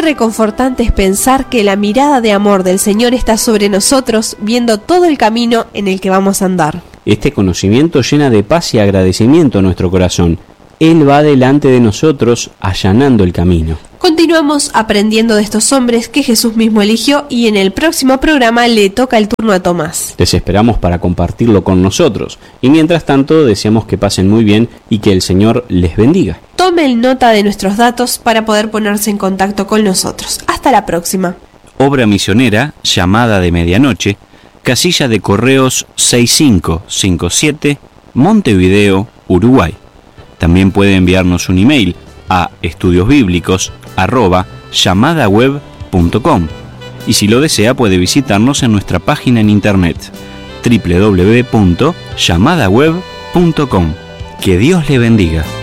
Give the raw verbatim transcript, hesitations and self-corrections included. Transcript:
Qué reconfortante es pensar que la mirada de amor del Señor está sobre nosotros, viendo todo el camino en el que vamos a andar. Este conocimiento llena de paz y agradecimiento nuestro corazón. Él va delante de nosotros, allanando el camino. Continuamos aprendiendo de estos hombres que Jesús mismo eligió y en el próximo programa le toca el turno a Tomás. Les esperamos para compartirlo con nosotros y mientras tanto deseamos que pasen muy bien y que el Señor les bendiga. Tomen nota de nuestros datos para poder ponerse en contacto con nosotros. Hasta la próxima. Obra misionera, Llamada de Medianoche, casilla de correos seis cinco cinco siete, Montevideo, Uruguay. También puede enviarnos un email a estudiosbíblicos arroba llamadaweb punto com y si lo desea puede visitarnos en nuestra página en internet doble u doble u doble u punto llamadaweb punto com. Que Dios le bendiga.